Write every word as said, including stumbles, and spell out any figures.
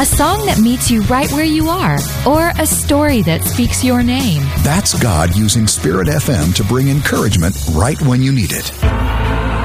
A song that meets you right where you are, or a story that speaks your name. That's God using Spirit F M to bring encouragement right when you need it.